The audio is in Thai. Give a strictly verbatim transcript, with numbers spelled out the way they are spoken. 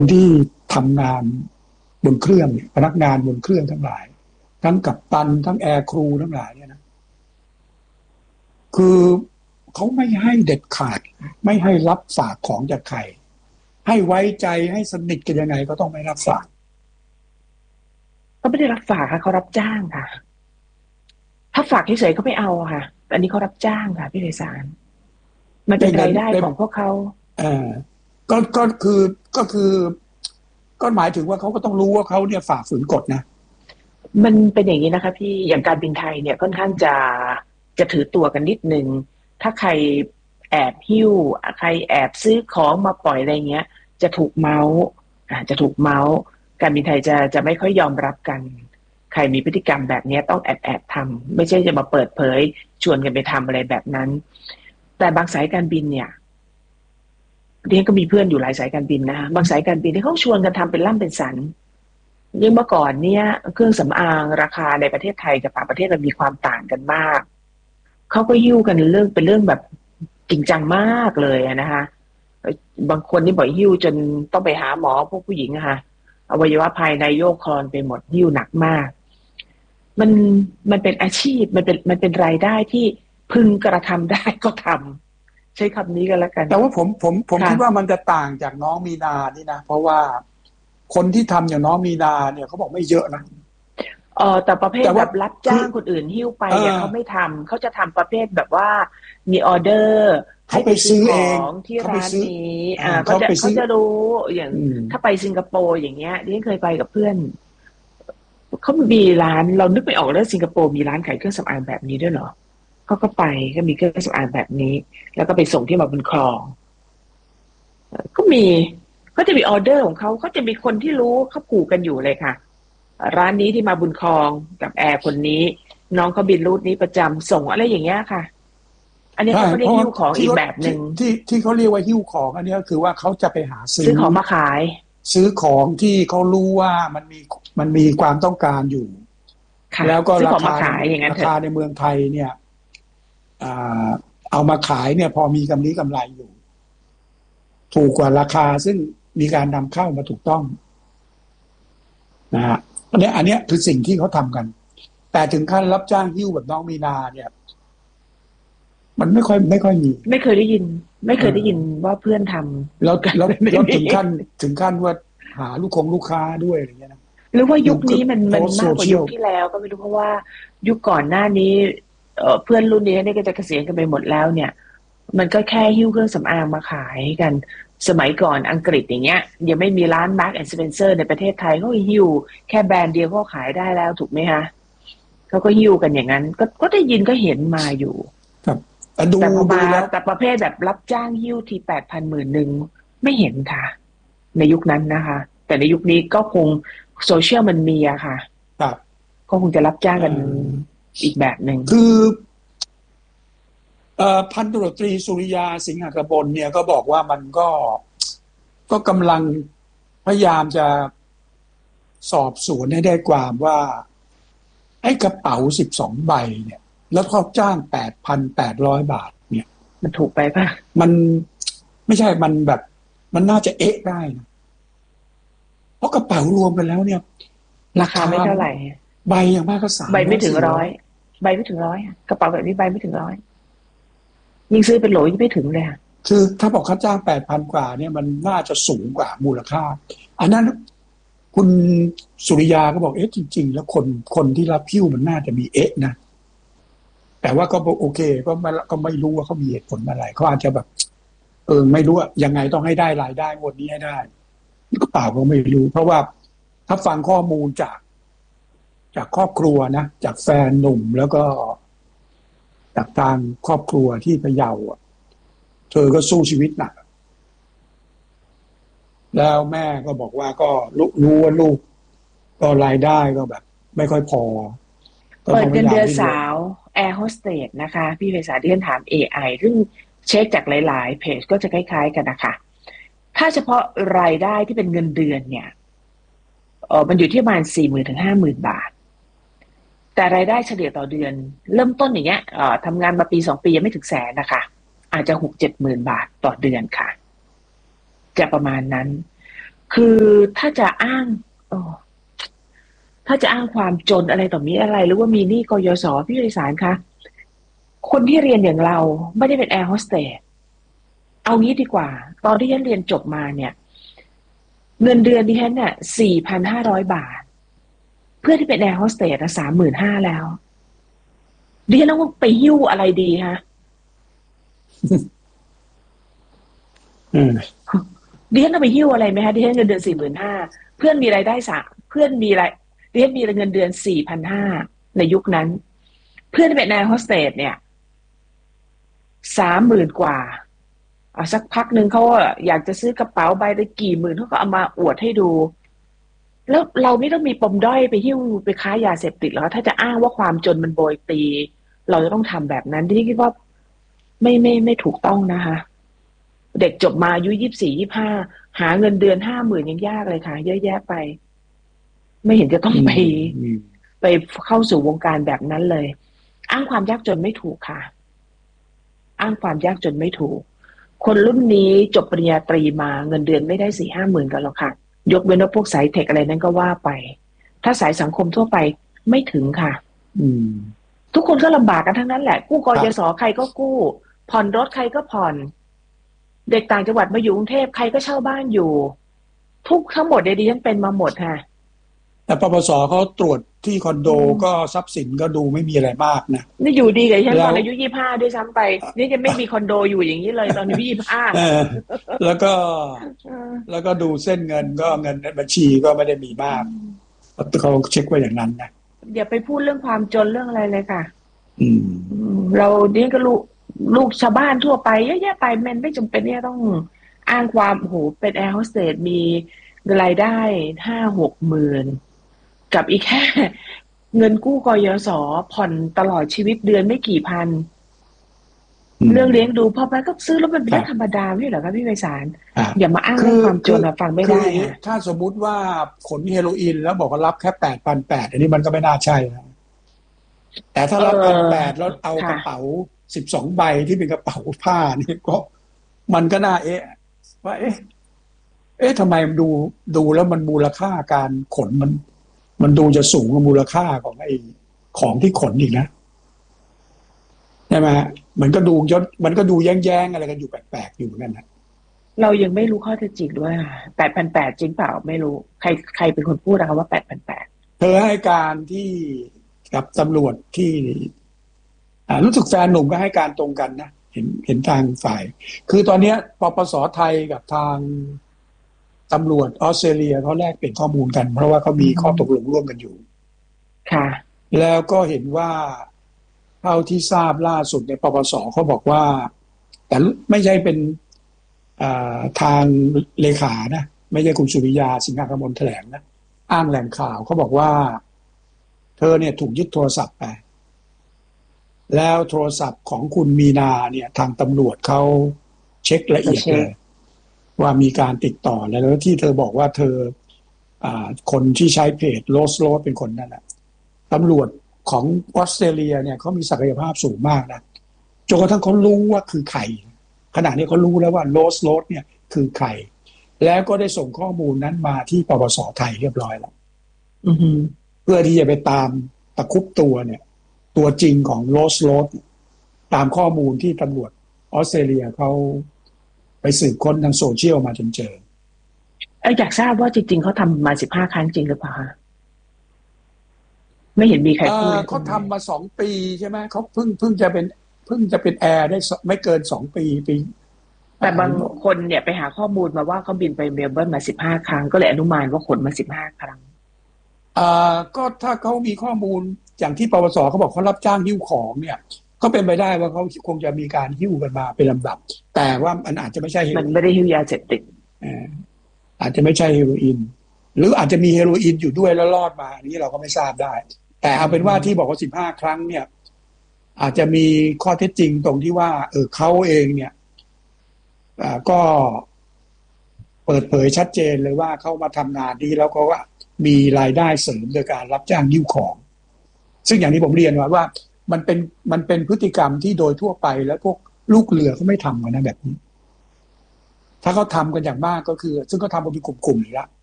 ที่ทำงานบนเครื่องพนักงานบนเครื่องทั้งหลายทั้งกัปตันทั้งแอร์ครูทั้งหลายเนี่ยนะคือเขาไม่ให้เด็ดขาดไม่ให้รับฝากของจากใครให้ไว้ใจให้สนิทกันยังไงก็ต้องไม่รับฝากก็ไม่ได้รับฝากค่ะเขารับจ้างค่ะถ้าฝากเฉยๆเขาไม่เอาค่ะแต่อันนี้เขารับจ้างค่ะพี่ไพศาลมันเป็นรายได้ของพวกเขาอ่าก็ก็คือก็คือก็หมายถึงว่าเขาก็ต้องรู้ว่าเขาเนี่ยฝ่าฝืนกฎนะมันเป็นอย่างนี้นะคะพี่อย่างการบินไทยเนี่ยค่อนข้างจะจะถือตัวกันนิดนึงถ้าใครแอบหิ้วใครแอบซื้อของมาปล่อยอะไรเงี้ยจะถูกเมาส์อ่าจะถูกเมาส์การบินไทยจะจะไม่ค่อยยอมรับกันใครมีพฤติกรรมแบบนี้ต้องแอบแอบทำไม่ใช่จะมาเปิดเผยชวนกันไปทำอะไรแบบนั้นแต่บางสายการบินเนี่ยเรียนก็มีเพื่อนอยู่หลายสายการบินนะบางสายการบินที่เขาชวนกันทำเป็นล่ำเป็นสันยิ่งเมื่อก่อนเนี่ยเครื่องสำอางราคาในประเทศไทยกับต่างประเทศมันมีความต่างกันมากเขาก็หิ้วกันเรื่องเป็นเรื่องแบบจริงจังมากเลยนะคะบางคนนี่บ่อยหิ้วจนต้องไปหาหมอพวกผู้หญิงอะค่ะอวัยวะภายในโยกคลอนไปหมดหิ้วหนักมากมันมันเป็นอาชีพมันเป็นมันเป็นรายได้ที่พึงกระทำได้ก็ทำใช้คำนี้กันแล้วกันแต่ว่าผมผมผมคิดว่ามันจะต่างจากน้องมีนานี่นะเพราะว่าคนที่ทำอย่างน้องมีนาเนี่ยเขาบอกไม่เยอะนะเออแต่ประเภทแบบรับจ้างคนอื่นหิ้วไปเนี่ยเขาไม่ทำเขาจะทำประเภทแบบว่ามีออเดอร์เขาไปซื้อเองที่ร้านนี้อ่าเขาจะเขาจะรู้อย่างถ้าไปสิงคโปร์อย่างเงี้ยดิฉันเคยไปกับเพื่อนเขามีร้านเรานึกไม่ออกเลยสิงคโปร์มีร้านขายเครื่องสำอางแบบนี้ด้วยเหรอเขาก็ไปก็มีเครื่องสำอางแบบนี้แล้วก็ไปส่งที่มาบนคลองก็มีเขาจะมีออเดอร์ของเขาเขาจะมีคนที่รู้เขาผูกกันอยู่เลยค่ะร้านนี้ที่มาบุญครองกับแอร์คนนี้น้องเขาบินรูทนี้ประจำส่งอะไรอย่างเงี้ยค่ะอันนี้เขาไม่ได้หิ้วของอีกแบบหนึ่งที่ที่เขาเรียกว่าหิ้วของอันนี้ก็คือว่าเขาจะไปหาซื้อของมาขายซื้อของที่เขารู้ว่ามันมีมันมีความต้องการอยู่แล้วก็ราคาราคาในเมืองไทยเนี่ยเอามาขายเนี่ยพอมีกำไรกำไรอยู่ถูกกว่าราคาซึ่งมีการนำเข้ามาถูกต้องนะฮะอันนี้อันนี้คือสิ่งที่เขาทำกันแต่ถึงขั้นรับจ้างหิ้วแบบน้องมีนาเนี่ยมันไม่ค่อยไม่ค่อยมีไม่เคยได้ยินไม่เคยได้ยินว่าเพื่อนทำแล้วแล้วแล้วถึงขั้นถึงขั้นว่าหาลูกคงลูกค้าด้วยอะไรเงี้ยนะหรือว่ายุคนี้มันมันมากกว่ายุคที่แล้วก็ไม่รู้เพราะว่ายุคก่อนหน้านี้เพื่อนรุ่นนี้เนี่ยก็จะเกษียณกันไปหมดแล้วเนี่ยมันก็แค่หิ้วเครื่องสำอางมาขายกันสมัยก่อนอังกฤษอย่างเงี้ยยังไม่มีร้าน Marks and Spencer ในประเทศไทยเขาหิ้วแค่แบรนด์เดียวก็ขายได้แล้วถูกไหมคะเขาก็หิ้วกันอย่างนั้นก็ก็ได้ยินก็เห็นมาอยู่แต่พอมาแต่ประเภทแบบรับจ้างหิ้วทีแปดพันหมื่นหนึ่งไม่เห็นค่ะในยุคนั้นนะคะแต่ในยุคนี้ก็คงโซเชียลมันมีอะค่ะก็คงจะรับจ้างกันอีกแบบหนึ่งคือพันตำรวจตรีสุริยาสิงหกบลเนี่ยก็บอกว่ามันก็ก็กำลังพยายามจะสอบสวนให้ได้ความว่าไอ้กระเป๋าสิบสองใบเนี่ยแล้วเขาจ้างแปดพันแปดร้อยบาทเนี่ยมันถูกไปป่ะมันไม่ใช่มันแบบมันน่าจะเอ๊ะได้นะเพราะกระเป๋ารวมกันแล้วเนี่ยราคาไม่เท่าไหร่ใบอย่างมากก็สามใบไม่ถึงร้อยใบไม่ถึงร้อยกระเป๋าแบบนี้ใบไม่ถึงร้อยยิ่งซื้อเป็นโหลยิ่งไม่ถึงเลยค่ะคือถ้าบอกค่าจ้างแปดพันกว่าเนี่ยมันน่าจะสูงกว่ามูลค่าอันนั้นคุณสุริยาก็บอกเอ๊ะจริงๆแล้วคนคนที่รับพิ้วมันน่าจะมีเอ๊ะนะแต่ว่าก็โอเคก็ไม่ก็ไม่รู้ว่าเขามีเหตุผลอะไรเขาอาจจะแบบเออไม่รู้ว่ายังไงต้องให้ได้รายได้หมดนี้ให้ได้ก็เปล่าก็ไม่รู้เพราะว่าถ้าฟังข้อมูลจากจากครอบครัวนะจากแฟนหนุ่มแล้วก็จากทางครอบครัวที่พะเยาอ่ะเธอก็สู้ชีวิตหนักแล้วแม่ก็บอกว่าก็รู้ว่าลูกก็รายได้ก็แบบไม่ค่อยพอเปิดเงินเดือนสาวแอร์โฮสเตสนะคะพี่เภสัชที่ฉันถาม เอ ไอ ซึ่งเช็คจากหลายๆเพจก็จะคล้ายๆกันนะคะถ้าเฉพาะรายได้ที่เป็นเงินเดือนเนี่ยเออมันอยู่ที่ประมาณสี่หมื่นถึงห้าหมื่นบาทแต่รายได้เฉลี่ยต่อเดือนเริ่มต้นอย่างเงี้ยเอ่อทำงานมาปีสองปียังไม่ถึงแสนนะคะอาจจะหกเจ็ดหมื่นบาทต่อเดือนค่ะจะประมาณนั้นคือถ้าจะอ้างอ๋อถ้าจะอ้างความจนอะไรต่อมีอะไรหรือว่ามีหนี้กยศพี่ไพศาลคะคนที่เรียนอย่างเราไม่ได้เป็นแอร์โฮสเตสเอางี้ดีกว่าตอนที่ฉันเรียนจบมาเนี่ยเงินเดือนดิฉันเนี่ยสี่พันห้าร้อยบาทเพื่อนที่เป็นแอร์โฮสเตสสามหมื่นห้าแล้วดิฉันต้องไปหิ้วอะไรดีฮะอืมดิฉันต้องไปหิ้วอะไรไหมคะดิฉันเงินเดือนสี่หมื่นห้าเพื่อนมีรายได้สะเพื่อนมีรายดิฉันมีเงินเดือนสี่พันห้าในยุคนั้นเพื่อนที่เป็นแอร์โฮสเตสเนี่ยสามหมื่นกว่าอ่ะสักพักหนึ่งเขาอยากจะซื้อกระเป๋าใบละกี่หมื่นเขาก็เอามาอวดให้ดูแล้วเราไม่ต้องมีปมด้อยไปหิ้วไปค้ายาเสพติดหรอถ้าจะอ้างว่าความจนมันโบยตีเราจะต้องทำแบบนั้นที่คิดว่าไม่ไม่ไม่ถูกต้องนะคะเด็กจบมาอายุยี่สี่ยี่ห้าหาเงินเดือนห้าหมื่นยังยากเลยค่ะเยอะแยะไปไม่เห็นจะต้องอืไปมไปเข้าสู่วงการแบบนั้นเลยอ้างความยากจนไม่ถูกค่ะอ้างความยากจนไม่ถูกคนรุ่นนี้จบปริญญาตรีมาเงินเดือนไม่ได้สี่ห้าหมื่นกันหรอกค่ะยกเว้นว่าพวกสายเทคอะไรนั้นก็ว่าไปถ้าสายสังคมทั่วไปไม่ถึงค่ะอืมทุกคนก็ลำบากกันทั้งนั้นแหละกู้กยศครับใครก็กู้ผ่อนรถใครก็ผ่อนเด็กต่างจังหวัดมาอยู่กรุงเทพใครก็เช่าบ้านอยู่ทุกทั้งหมดในดิฉันเป็นมาหมดค่ะแต่ปปสเขาตรวจที่คอนโดอืมก็ทรัพย์สินก็ดูไม่มีอะไรมากนะนี่อยู่ดีกับดิฉันตแล้วอนอายุยี่ห้าด้วยซ้ำไปนี่จะไม่มีคอนโดอยู่อย่างนี้เลยตอนอายุยี่ห้าเออแล้วก็แล้วก็ดูเส้นเงินก็เงินในบัญชีก็ไม่ได้มีมากเขาเช็คไว้อย่างนั้นนะอย่าไปพูดเรื่องความจนเรื่องอะไรเลยค่ะอืมอืมเราเนี่ยก็ลูกลูกชาวบ้านทั่วไปเยอะแยะไปมันไม่จำเป็นเนี่ยต้องอ้างความโอ้โหเป็นแอร์โฮสเตสมีรายได้ห้าหกหมื่นกับอีกแค่เงินกู้กยศผ่อนตลอดชีวิตเดือนไม่กี่พันอืมเรื่องเลี้ยงดูพ่อแม่ก็ซื้อแล้วมันเป็นครับเรื่องธรรมดาไม่ใช่เหรอคะพี่ไพศาลครับอย่ามาอ้างคือเรื่องความจคือนอะฟังไม่คือได้ค่ะถ้าสมมุติว่าขนเฮโรอีนแล้วบอกว่ารับแค่แปดพันแปดอันนี้มันก็ไม่น่าใช่นะแต่ถ้าเอรับพันอแปดแล้วเอากค่ะระเป๋าสิบสองใบที่เป็นกระเป๋าผ้านี่ก็มันก็น่าเอ๊ะว่าเอ๊ะ เอ๊ะทำไมดูดูแล้วมันมูลค่าการขนมันมันดูจะสูงกว่ามูลค่าของไอ้ของที่ขนอีกนะใช่ไหมมันก็ดูยศมันก็ดูแย้งๆอะไรกันอยู่แปลกๆอยู่นั่นนะเรายังไม่รู้ข้อเท็จจริงด้วยค่ะแปดพันแปดจริงเปล่าไม่รู้ใครใครเป็นคนพูดนะคะว่าแปดพันแปดเธอให้การที่กับตำรวจที่อ่ารู้สึกแฟนหนุ่มก็ให้การตรงกันนะเห็นเห็นทางฝ่ายคือตอนเนี้ยปปสไทยกับทางตำรวจออสเตรเลียเขาแลกเปลี่ยนข้อมูลกันเพราะว่าเขามีข้อตกลงร่วมกันอยู่ค่ะแล้วก็เห็นว่า เท่าที่ทราบล่าสุดในปปสเขาบอกว่าแต่ไม่ใช่เป็นทางเลขานะไม่ใช่คุณสุริยาสิงหกมลแถลงนะอ้างแหล่งข่าวเขาบอกว่าเธอเนี่ยถูกยึดโทรศัพท์ไปแล้วโทรศัพท์ของคุณมีนาเนี่ยทางตำรวจเขาเช็คละเอียดเลยว่ามีการติดต่อแล้วที่เธอบอกว่าเธอคนที่ใช้เพจโลสโลสเป็นคนนั่นแหละตำรวจของออสเตรเลียเนี่ยเขามีศักยภาพสูงมากนะจนกระทั่งเขารู้ว่าคือใครขณะนี้เขารู้แล้วว่าโลสโลสเนี่ยคือใครแล้วก็ได้ส่งข้อมูลนั้นมาที่ปปสไทยเรียบร้อยแล้วเพื่อที่จะไปตามตะคุบตัวเนี่ยตัวจริงของโลสโลสตามข้อมูลที่ตำรวจออสเตรเลียเขาไปสืบค้นทางโซเชียลมาจนเจออยากทราบว่าจริงๆเขาทำมาสิบห้าครั้งจริงหรือเปล่าไม่เห็นมีใครพูดเลยเขาทำมาสองปีใช่ไหมเขาเพิ่งเพิ่งจะเป็นเพิ่งจะเป็นแอร์ได้ไม่เกินสองปีปีแต่บางคนเนี่ยไปหาข้อมูลมาว่าเขาบินไปเมลเบิร์นมาสิบห้าครั้งก็เลยอนุมานว่าขนมาสิบห้าครั้งอ่าก็ถ้าเขามีข้อมูลอย่างที่ปปสเขาบอกเขารับจ้างหิ้วของเนี่ยก็เป็นไปได้ว่าเขาคงจะมีการหิ้วกันมาเป็นลำดับแต่ว่ามันอาจจะไม่ใช่เฮโรมันอีนไม่ได้หิ้วยาเสพติดอาจจะไม่ใช่เฮโรอีนหรืออาจจะมีเฮโรอีนอยู่ด้วยแล้วรอดมาอันนี้เราก็ไม่ทราบได้แต่เอาเป็นว่าที่บอกว่าสิบห้าครั้งเนี่ยอาจจะมีข้อเท็จจริงตรงที่ว่าเออเขาเองเนี่ยก็เปิดเผยชัดเจนเลยว่าเขามาทำงานนี้แล้วก็ว่ามีรายได้เสริมโดยการรับจ้างหิ้วของซึ่งอย่างที่ผมเรียนว่าว่ามันเป็นมันเป็นพฤติกรรมที่โดยทั่วไปแล้วพวกลูกเรือเขาไม่ทำกันนะแบบนี้ถ้าเขาทำกันอย่างมากก็คือซึ่งเขาทำกันเป็นกลุ่มๆอยู่แล้ว